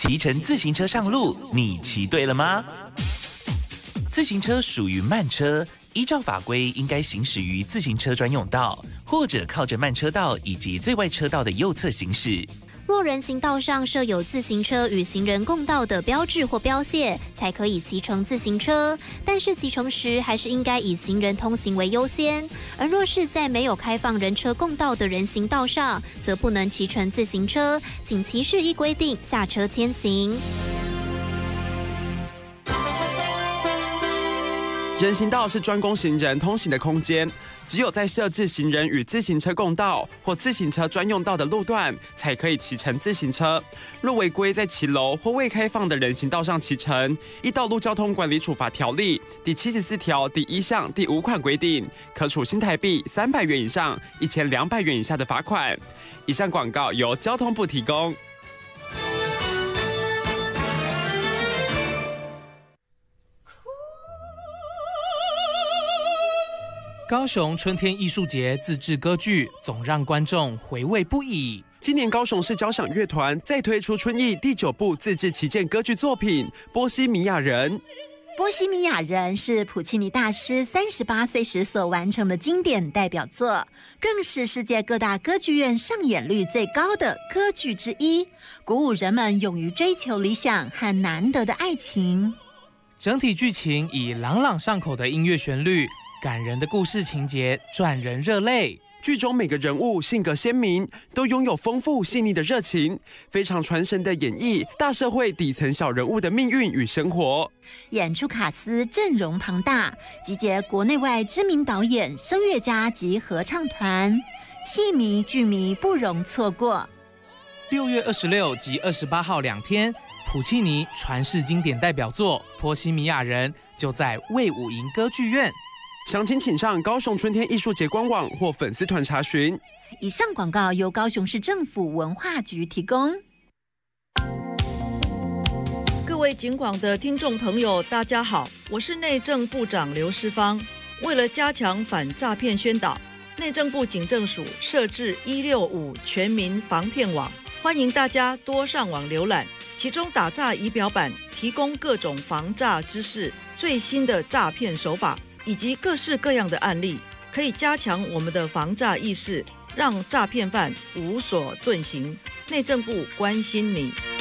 骑乘自行车上路，你骑对了吗？自行车属于慢车，依照法规应该行驶于自行车专用道，或者靠着慢车道以及最外车道的右侧行驶。 若人行道上设有自行车与行人共道的标志或标线，才可以骑乘自行车。但是骑乘时还是应该以行人通行为优先。而若是在没有开放人车共道的人行道上，则不能骑乘自行车，请骑士依规定下车牵行。 人行道是专供行人通行的空间，只有在设置行人与自行车共道或自行车专用道的路段，才可以骑乘自行车。若违规在骑楼或未开放的人行道上骑乘，依《道路交通管理处罚条例》第74条第1项第5款规定，可处新台币300元以上1200元以下的罚款。以上广告由交通部提供。 高雄春天艺术节自制歌剧总让观众回味不已。 今年高雄市交响乐团再推出春艺第9部自制旗舰歌剧作品《波西米亚人》。 波西米亚人是普契尼大师38岁时所完成的经典代表作，更是世界各大歌剧院上演率最高的歌剧之一，鼓舞人们勇于追求理想和难得的爱情。 整体剧情以朗朗上口的音乐旋律、感人的故事情节赚人热泪。 剧中每个人物性格鲜明，都拥有丰富细腻的热情，非常传神的演绎大社会底层小人物的命运与生活。 演出卡司阵容庞大，集结国内外知名导演、声乐家及合唱团，戏迷剧迷不容错过。 6月26及28号2天，普契尼传世经典代表作《波西米亚人》就在卫武营歌剧院。 详情请上高雄春天艺术节官网或粉丝团查询。 以上广告由高雄市政府文化局提供。 各位警广的听众朋友，大家好，我是内政部长刘世芳。为了加强反诈骗宣导，内政部警政署设置165全民防骗网，欢迎大家多上网浏览。其中打诈仪表板提供各种防诈知识、最新的诈骗手法，以及各式各样的案例，可以加强我们的防诈意识，让诈骗犯无所遁形。内政部关心你。